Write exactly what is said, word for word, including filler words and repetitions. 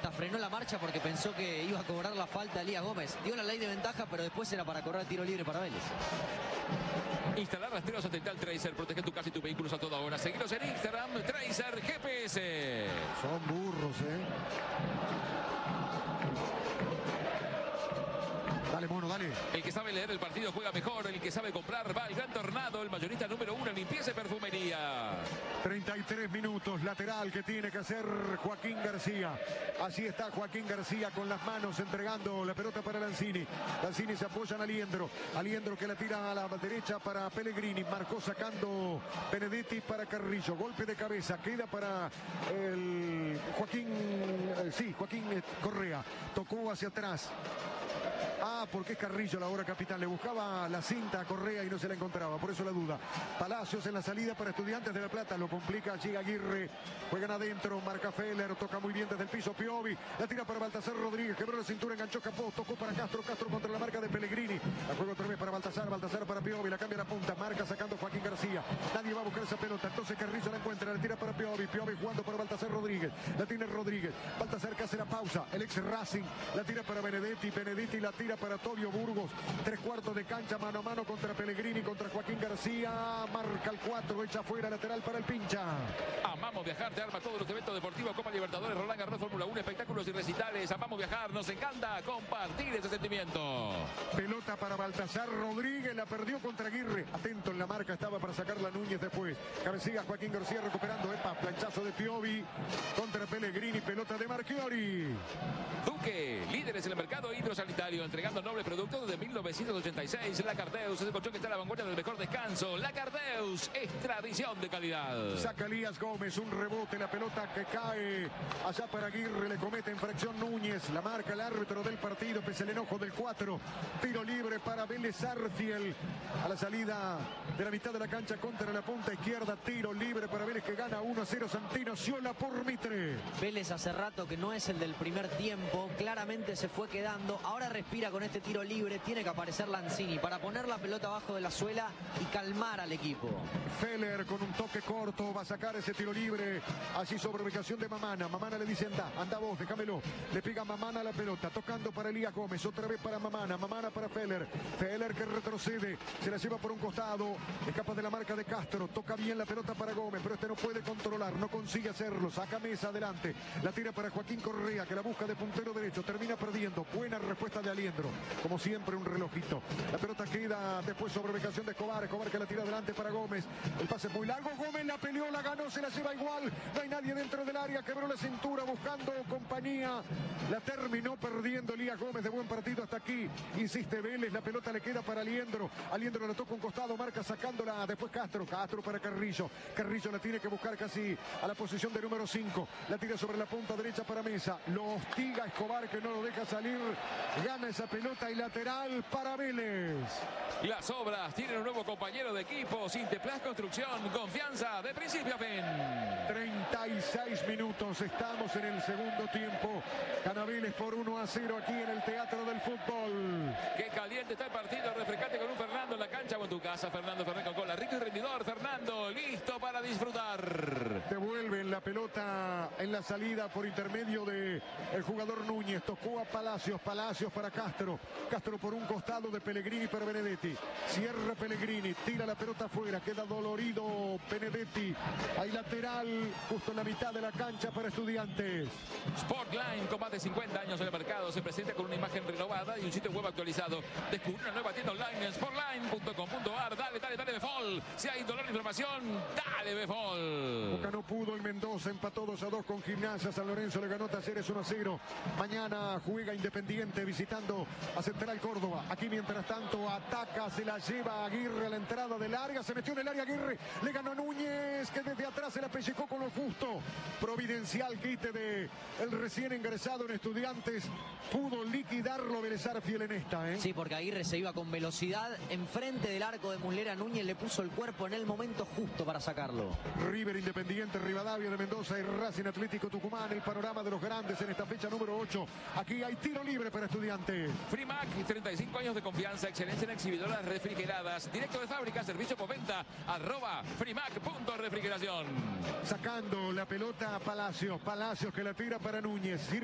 hasta frenó la marcha porque pensó que iba a cobrar la falta Elías Gómez. Dio la ley de ventaja, pero después era para correr tiro libre para Vélez. Instalar rastreos satelital Tracer, protege tu casa y tus vehículos a toda hora. Seguiros en Instagram, Tracer G P S. Son burros, ¿eh? Dale, mono, dale. El que sabe leer el partido juega mejor. El que sabe comprar va al Gran Tornado, el mayorista número uno en limpieza y perfumería. treinta y tres minutos, lateral que tiene que hacer Joaquín García. Así está Joaquín García con las manos entregando la pelota para Lanzini. Lanzini se apoya en Aliendro. Aliendro que la tira a la derecha para Pellegrini. Marcó sacando Benedetti para Carrillo. Golpe de cabeza. Queda para el Joaquín, eh, sí, Joaquín Correa. Tocó hacia atrás. Ah, porque es Carrillo la hora capitán. Le buscaba la cinta a Correa y no se la encontraba. Por eso la duda. Palacios en la salida para Estudiantes de La Plata. Lo complica. Llega Aguirre. Juegan adentro. Marca Feller. Toca muy bien desde el piso Piovi. La tira para Baltasar Rodríguez. Quebró la cintura. Enganchó Capó. Tocó para Castro. Castro contra la marca de Pellegrini. La juega otra vez para Baltasar. Baltasar para Piovi. La cambia la punta. Marca sacando Joaquín García. Nadie va a buscar esa pelota. Entonces Carrillo la encuentra. La tira para Piovi. Piovi jugando para Baltasar Rodríguez. La tiene Rodríguez. Baltasar que hace la pausa. El ex Racing. La tira para Benedetti. Benedetti la tira para Tobio Burgos. Tres cuartos de cancha mano a mano contra Pellegrini, contra Joaquín García. Marca el cuatro, echa fuera, lateral para el pincha. Amamos viajar, te arma todos los eventos deportivos, Copa Libertadores, Roland Garros, Fórmula uno, espectáculos y recitales. Amamos viajar, nos encanta compartir ese sentimiento. Pelota para Baltasar Rodríguez, la perdió contra Aguirre. Atento en la marca, estaba para sacarla Núñez después. Cabecilla Joaquín García recuperando, epa, planchazo de Piovi contra Pellegrini, pelota de Marchiori. Duque, líderes en el mercado hidrosanitario, entregando nobles productos desde mil novecientos ochenta y seis. La Cardeus es el colchón que está a la vanguardia del mejor descanso. La Cardeus es tradición de calidad. Saca Elías Gómez, un rebote, la pelota que cae allá para Aguirre, le comete infracción Núñez. La marca el árbitro del partido, pese al enojo del cuatro. Tiro libre para Vélez Arfiel. A la salida de la mitad de la cancha contra la punta izquierda. Tiro libre para Vélez que gana uno a cero. Santino Ciola por Mitre. Vélez hace rato que no es el del primer tiempo. Claramente se fue quedando. Ahora respira con este tiro libre. Tiene que aparecer Lanzini para poner la pelota abajo de la suela y calmar al equipo. Feller con un toque corto va a sacar ese tiro libre. Allí sobre ubicación de Mamana. Mamana le dice anda, anda vos, déjamelo. Le pega Mamana la pelota. Tocando para Elías Gómez. Otra vez para Mamana. Mamana para Feller. Feller que retrocede. Se la lleva por un costado. Escapa de la marca de Castro. Toca bien la pelota para Gómez. Pero este no puede controlar. No consigue hacerlo. Saca Mesa adelante. La tira para Joaquín Correa que la busca de puntero derecho. Termina perdiendo. Buena respuesta de Aliendro. Como siempre un relojito. La pelota queda después sobre ubicación de Escobar. Escobar que la tira adelante para Gómez. El pase muy largo. Gómez la peleó, la ganó, se la lleva igual. No hay nadie dentro del área. Quebró la cintura buscando compañía. La terminó perdiendo Elías Gómez de buen partido hasta aquí. Insiste Vélez. La pelota le queda para Aliendro. Aliendro le toca un costado. Marca sacándola después Castro. Castro para Carrillo. Carrillo la tiene que buscar casi a la posición de número cinco. La tira sobre la punta derecha para Mesa. Lo hostiga Escobar que no lo deja salir. Gana esa pelota y lateral para Vélez. Las obras tienen un nuevo compañero de equipo. Sinteplas Construcción. Confianza de principio a fin. treinta y seis minutos. Estamos en el segundo tiempo. Gana Vélez por uno a cero aquí en el Teatro del Fútbol. Qué caliente está el partido. Refrescante con un Fernando en la cancha o en tu casa. Fernando Fernández con cola. Rico y rendidor. Fernando listo para disfrutar. Devuelven la pelota en la salida por intermedio de el jugador Núñez. Tocó a Palacios. Palacios para Castro. Castro por un costado de Pellegrini para Benedetti. Cierra Pellegrini. Tira la pelota afuera. Queda dolorido Benedetti. Hay lateral justo en la mitad de la cancha para Estudiantes. Sportline, con más de cincuenta años en el mercado, se presenta con una imagen renovada y un sitio web actualizado. Descubre una nueva tienda online en sportline punto com punto ar. Dale, dale, dale, Befol. Si hay dolor de inflamación, dale, Befol. Boca no pudo en Mendoza, empató dos a dos con Gimnasia. San Lorenzo le ganó Talleres uno a cero. Mañana juega Independiente visitando a Central Córdoba. Aquí mientras tanto ataca, se la lleva Aguirre a la entrada del área. Se metió en el área Aguirre, le ganó Núñez que desde atrás se la pellizcó con lo justo. Providencial quite de el recién ingresado en Estudiantes. Pudo liquidarlo Vélez Arfiel en esta, ¿eh? Sí, porque Aguirre se iba con velocidad enfrente del arco de Muslera. Núñez le puso el cuerpo en el momento justo para sacarlo. River, Independiente, Rivadavia de Mendoza y Racing Atlético Tucumán. El panorama de los grandes en esta fecha número ocho. Aquí hay tiro libre para Estudiantes. Frimac, treinta y cinco años de confianza, excelencia en exhibidoras refrigeradas. Directo de fábrica, servicio por venta, arroba frimac punto refrigeración. Sacando la pelota a Palacios. Palacios que la tira para Núñez.